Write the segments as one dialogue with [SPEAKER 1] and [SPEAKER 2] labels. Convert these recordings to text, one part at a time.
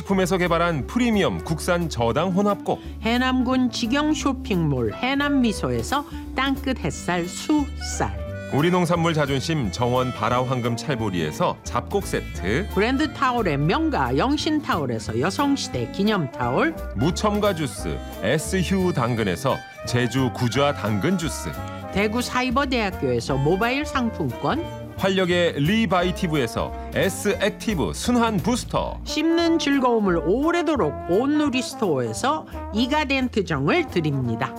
[SPEAKER 1] 식품에서 개발한 프리미엄 국산 저당 혼합곡,
[SPEAKER 2] 해남군 직영 쇼핑몰 해남미소에서 땅끝 햇살 수쌀,
[SPEAKER 1] 우리 농산물 자존심 정원 바라 황금 찰보리에서 잡곡 세트,
[SPEAKER 2] 브랜드 타올의 명가 영신타올에서 여성시대 기념타올,
[SPEAKER 1] 무첨가 주스 S휴 당근에서 제주 구좌 당근 주스,
[SPEAKER 2] 대구 사이버대학교에서 모바일 상품권,
[SPEAKER 1] 활력의 리바이티브에서 S액티브 순환 부스터,
[SPEAKER 2] 씹는 즐거움을 오래도록 온누리 스토어에서 이가덴트정을 드립니다.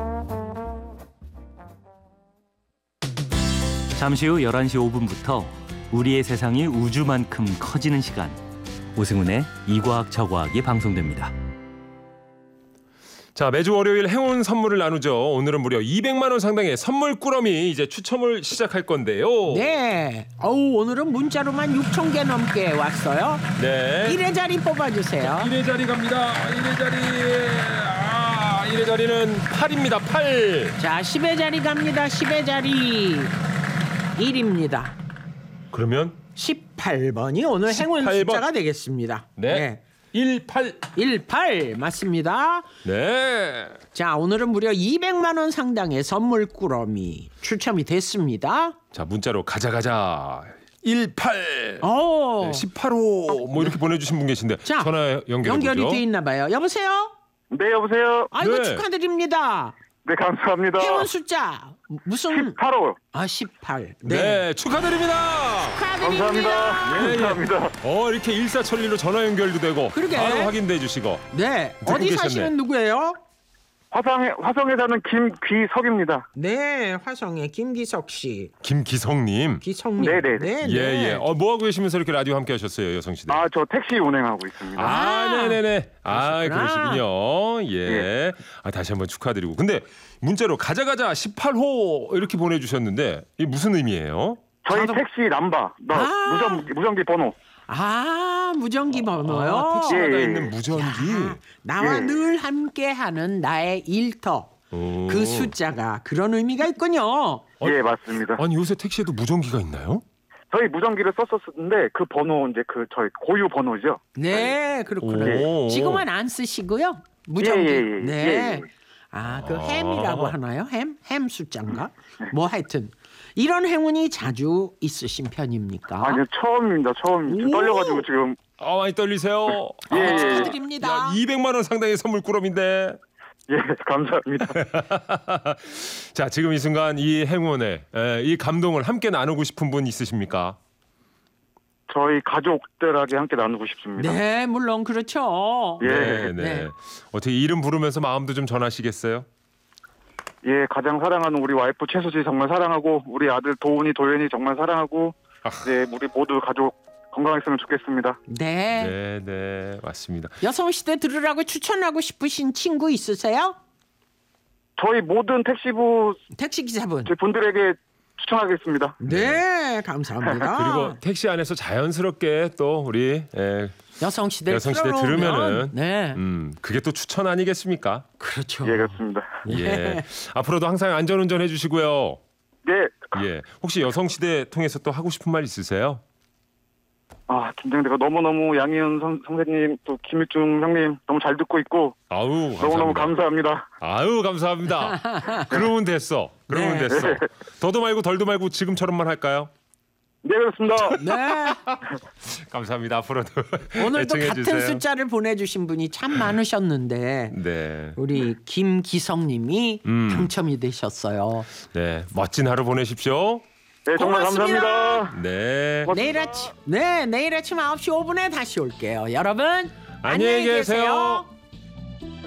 [SPEAKER 3] 잠시 후 11시 5분부터 우리의 세상이 우주만큼 커지는 시간, 오승훈의 이과학 저과학이 방송됩니다.
[SPEAKER 1] 자, 매주 월요일 행운 선물을 나누죠. 오늘은 무려 200만 원 상당의 선물 꾸러미 이제 추첨을 시작할 건데요.
[SPEAKER 2] 네. 오늘은 문자로만 6,000개 넘게 왔어요.
[SPEAKER 1] 네.
[SPEAKER 2] 1회 자리 뽑아주세요.
[SPEAKER 1] 1회 자리 갑니다. 1회 자리. 1회 자리는 8입니다. 8.
[SPEAKER 2] 자, 10회 자리 갑니다. 10회 자리 1입니다.
[SPEAKER 1] 그러면
[SPEAKER 2] 18번이 오늘
[SPEAKER 1] 18번.
[SPEAKER 2] 행운 숫자가 되겠습니다.
[SPEAKER 1] 네. 18.
[SPEAKER 2] 18 맞습니다.
[SPEAKER 1] 네.
[SPEAKER 2] 자, 오늘은 무려 200만 원 상당의 선물 꾸러미 추첨이 됐습니다.
[SPEAKER 1] 자, 문자로 가자 18.
[SPEAKER 2] 오.
[SPEAKER 1] 네, 18호 뭐 이렇게 보내주신 분 계신데
[SPEAKER 2] 자,
[SPEAKER 1] 전화 연결해
[SPEAKER 2] 연결이
[SPEAKER 1] 보죠.
[SPEAKER 2] 돼 있나 봐요. 여보세요?
[SPEAKER 4] 네, 여보세요.
[SPEAKER 2] 아이고
[SPEAKER 1] 네.
[SPEAKER 2] 축하드립니다.
[SPEAKER 4] 네, 감사합니다.
[SPEAKER 2] 행운 숫자 무슨
[SPEAKER 4] 18호.
[SPEAKER 2] 18.
[SPEAKER 1] 네, 축하드립니다.
[SPEAKER 2] 축하드립니다.
[SPEAKER 4] 감사합니다.
[SPEAKER 1] 예, 예.
[SPEAKER 4] 감사합니다.
[SPEAKER 1] 이렇게 일사천리로 전화 연결도 되고
[SPEAKER 2] 그러게.
[SPEAKER 1] 바로 확인돼 주시고.
[SPEAKER 2] 네.
[SPEAKER 1] 듣고
[SPEAKER 2] 어디
[SPEAKER 1] 계셨네.
[SPEAKER 2] 사시는 누구예요?
[SPEAKER 4] 화성에 사는 김귀석입니다.
[SPEAKER 2] 네, 화성의 김기석 씨.
[SPEAKER 1] 김기성님.
[SPEAKER 2] 기성님.
[SPEAKER 4] 네네네.
[SPEAKER 2] 네,
[SPEAKER 1] 예,
[SPEAKER 2] 네.
[SPEAKER 1] 예. 뭐 하고 계시면서 이렇게 라디오 함께 하셨어요, 여성시대?
[SPEAKER 4] 저 택시 운행하고 있습니다.
[SPEAKER 1] 네네네.
[SPEAKER 2] 그러시구나.
[SPEAKER 1] 그러시군요. 예.
[SPEAKER 4] 예.
[SPEAKER 1] 다시 한번 축하드리고. 근데 문자로 가자 18호 이렇게 보내주셨는데 이게 무슨 의미예요?
[SPEAKER 4] 저희
[SPEAKER 2] 자동-
[SPEAKER 4] 택시 남바, 무전기 번호.
[SPEAKER 2] 무전기 번호요.
[SPEAKER 1] 택시마다
[SPEAKER 4] 예, 예.
[SPEAKER 1] 있는 무전기.
[SPEAKER 2] 나와
[SPEAKER 4] 예.
[SPEAKER 2] 늘 함께하는 나의 일터.
[SPEAKER 1] 오.
[SPEAKER 2] 그 숫자가 그런 의미가 있군요.
[SPEAKER 4] 예, 맞습니다.
[SPEAKER 1] 아니 요새 택시에도 무전기가 있나요?
[SPEAKER 4] 저희 무전기를 썼었는데 그 번호 이제 저희 고유 번호죠.
[SPEAKER 2] 네, 그렇구나.
[SPEAKER 1] 오.
[SPEAKER 2] 지금은 안 쓰시고요. 무전기.
[SPEAKER 4] 예, 예, 예.
[SPEAKER 2] 네.
[SPEAKER 4] 예, 예.
[SPEAKER 2] 그 햄이라고 하나요? 햄 숫자인가? 뭐 하여튼 이런 행운이 자주 있으신 편입니까?
[SPEAKER 4] 아니요, 처음입니다. 처음.
[SPEAKER 2] 오.
[SPEAKER 4] 떨려가지고 지금.
[SPEAKER 1] 많이 떨리세요.
[SPEAKER 4] 예, 예.
[SPEAKER 2] 축하드립니다.
[SPEAKER 1] 200만 원 상당의 선물 꾸러미인데.
[SPEAKER 4] 예, 감사합니다.
[SPEAKER 1] 자, 지금 이 순간 이 행운에 이 감동을 함께 나누고 싶은 분 있으십니까?
[SPEAKER 4] 저희 가족들하게 함께 나누고 싶습니다.
[SPEAKER 2] 네, 물론 그렇죠.
[SPEAKER 4] 예.
[SPEAKER 1] 네.
[SPEAKER 2] 네.
[SPEAKER 1] 어떻게 이름 부르면서 마음도 좀 전하시겠어요?
[SPEAKER 4] 예, 가장 사랑하는 우리 와이프 최수지 정말 사랑하고 우리 아들 도훈이 도현이 정말 사랑하고 네, 우리 모두 가족 건강했으면 좋겠습니다.
[SPEAKER 2] 네.
[SPEAKER 1] 네, 맞습니다.
[SPEAKER 2] 여성시대 들으라고 추천하고 싶으신 친구 있으세요?
[SPEAKER 4] 저희 모든 택시부
[SPEAKER 2] 택시기사분.
[SPEAKER 4] 분들에게 추천하겠습니다.
[SPEAKER 2] 네, 감사합니다.
[SPEAKER 1] 그리고 택시 안에서 자연스럽게 또 우리
[SPEAKER 2] 여성시대
[SPEAKER 1] 여성시대
[SPEAKER 2] 틀어놓으면,
[SPEAKER 1] 들으면은
[SPEAKER 2] 네,
[SPEAKER 1] 그게 또 추천 아니겠습니까?
[SPEAKER 2] 그렇죠.
[SPEAKER 4] 예, 그렇습니다.
[SPEAKER 1] 예. 앞으로도 항상 안전운전 해주시고요.
[SPEAKER 4] 네.
[SPEAKER 1] 예. 혹시 여성시대 통해서 또 하고 싶은 말 있으세요?
[SPEAKER 4] 긴장되고 너무너무 양희은 선생님 또 김일중 형님 너무 잘 듣고 있고
[SPEAKER 1] 아우, 감사합니다.
[SPEAKER 4] 너무너무 감사합니다.
[SPEAKER 1] 아유, 감사합니다. 그러면 됐어. 그러면
[SPEAKER 2] 네.
[SPEAKER 1] 됐어. 더도 말고 덜도 말고 지금처럼만 할까요?
[SPEAKER 4] 네, 그렇습니다.
[SPEAKER 2] 네.
[SPEAKER 1] 감사합니다. 앞으로도
[SPEAKER 2] 오늘도
[SPEAKER 1] 애청해
[SPEAKER 2] 같은
[SPEAKER 1] 주세요.
[SPEAKER 2] 숫자를 보내주신 분이 참 많으셨는데
[SPEAKER 1] 네.
[SPEAKER 2] 우리 김기성님이
[SPEAKER 1] 음.
[SPEAKER 2] 당첨이 되셨어요.
[SPEAKER 1] 네. 멋진 하루 보내십시오.
[SPEAKER 4] 네, 정말
[SPEAKER 2] 고맙습니다.
[SPEAKER 4] 감사합니다.
[SPEAKER 1] 네.
[SPEAKER 2] 내일 아침 9시 5분에 다시 올게요. 여러분
[SPEAKER 1] 안녕히 계세요.